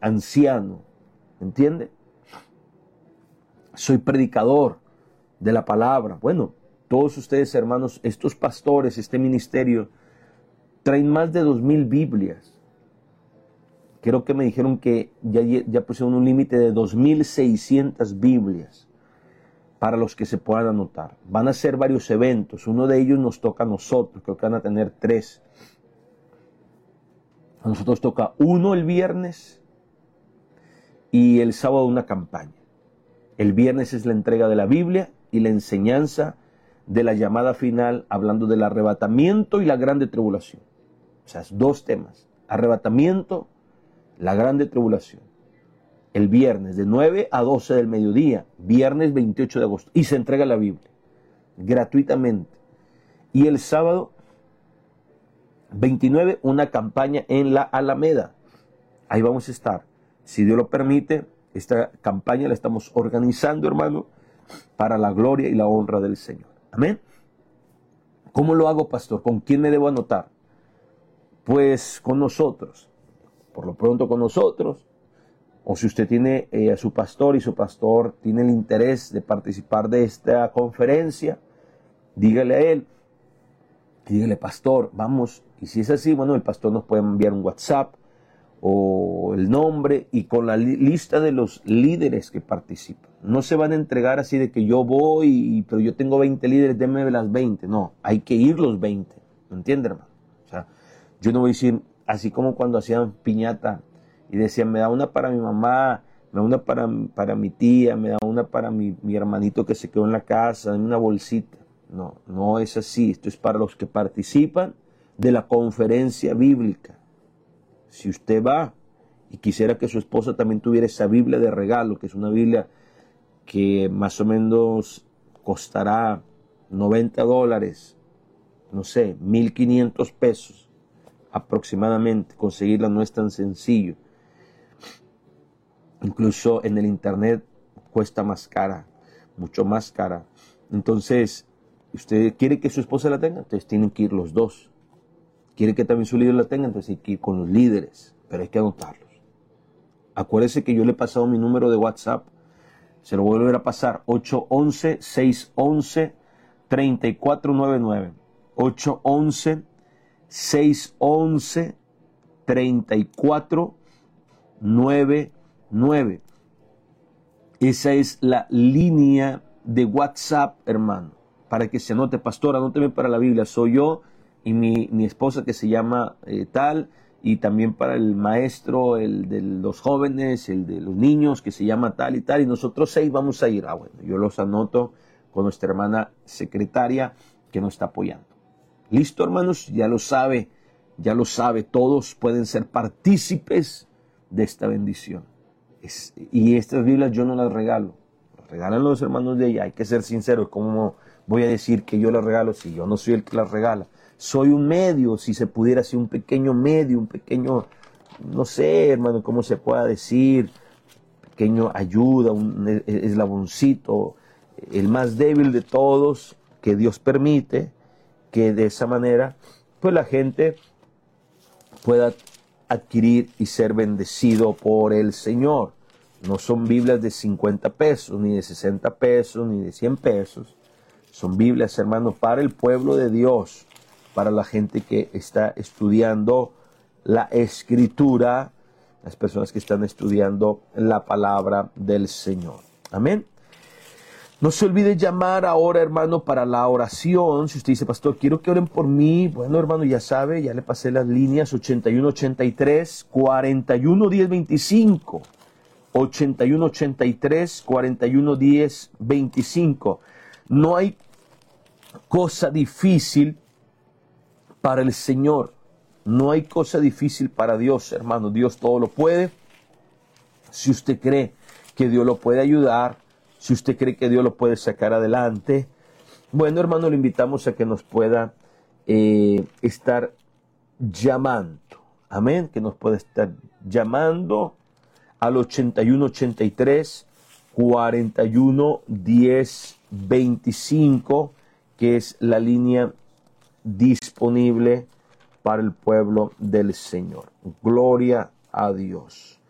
anciano, ¿entiende? Soy predicador de la palabra. Bueno, todos ustedes, hermanos, estos pastores, este ministerio, traen más de 2000 Biblias. Creo que me dijeron que ya pusieron un límite de 2600 Biblias para los que se puedan anotar. Van a ser varios eventos. Uno de ellos nos toca a nosotros. Creo que van a tener 3. A nosotros toca uno el viernes y el sábado una campaña. El viernes es la entrega de la Biblia y la enseñanza de la llamada final, hablando del arrebatamiento y la grande tribulación. O sea, 2 temas. Arrebatamiento, la grande tribulación. El viernes de 9 a 12 del mediodía, viernes 28 de agosto. Y se entrega la Biblia gratuitamente. Y el sábado 29, una campaña en la Alameda. Ahí vamos a estar. Si Dios lo permite, esta campaña la estamos organizando, hermano, para la gloria y la honra del Señor. Amén. ¿Cómo lo hago, pastor? ¿Con quién me debo anotar? Pues con nosotros. Por lo pronto con nosotros. O si usted tiene a su pastor y su pastor tiene el interés de participar de esta conferencia, dígale a él. Dígale, pastor, vamos. Y si es así, bueno, el pastor nos puede enviar un WhatsApp o el nombre y con la lista de los líderes que participan. No se van a entregar así de que yo voy, pero yo tengo 20 líderes, déme las 20. No, hay que ir los 20. ¿Me entiende, hermano? O sea, yo no voy a decir, así como cuando hacían piñata y decían, me da una para mi mamá, me da una para mi tía, me da una para mi hermanito que se quedó en la casa, en una bolsita. No, no es así. Esto es para los que participan de la conferencia bíblica. Si usted va y quisiera que su esposa también tuviera esa Biblia de regalo, que es una Biblia que más o menos costará $90, no sé, 1,500 pesos aproximadamente. Conseguirla no es tan sencillo. Incluso en el internet cuesta más cara, mucho más cara. Entonces, usted quiere que su esposa la tenga, entonces tienen que ir los 2. Quiere que también su líder la tenga, entonces hay que ir con los líderes, pero hay que anotarlos. Acuérdese que yo le he pasado mi número de WhatsApp, se lo voy a volver a pasar, 811-611-3499. 811-611-3499. Esa es la línea de WhatsApp, hermano, para que se anote. Pastor, anóteme para la Biblia, soy yo y mi esposa que se llama tal, y también para el maestro, el de los jóvenes, el de los niños que se llama tal y tal, y nosotros 6 vamos a ir. Bueno, yo los anoto con nuestra hermana secretaria que nos está apoyando. Listo, hermanos, ya lo sabe, todos pueden ser partícipes de esta bendición. Y estas Biblias yo no las regalo, las regalan los hermanos de ella. Hay que ser sinceros, ¿cómo voy a decir que yo las regalo si yo no soy el que las regala? Soy un medio, si se pudiera ser un pequeño medio, un pequeño, no sé, hermano, cómo se pueda decir, pequeño ayuda, un eslaboncito, el más débil de todos, que Dios permite que de esa manera, pues la gente pueda adquirir y ser bendecido por el Señor. No son Biblias de 50 pesos, ni de 60 pesos, ni de 100 pesos. Son Biblias, hermano, para el pueblo de Dios, para la gente que está estudiando la Escritura, las personas que están estudiando la palabra del Señor. Amén. No se olvide llamar ahora, hermano, para la oración. Si usted dice, pastor, quiero que oren por mí. Bueno, hermano, ya sabe, ya le pasé las líneas 8183-411025. 8183-411025. No hay cosa difícil para el Señor. No hay cosa difícil para Dios, hermano. Dios todo lo puede. Si usted cree que Dios lo puede ayudar, si usted cree que Dios lo puede sacar adelante, bueno, hermano, le invitamos a que nos pueda estar llamando. Amén. Que nos pueda estar llamando al 8183-411025, que es la línea disponible para el pueblo del Señor. Gloria a Dios.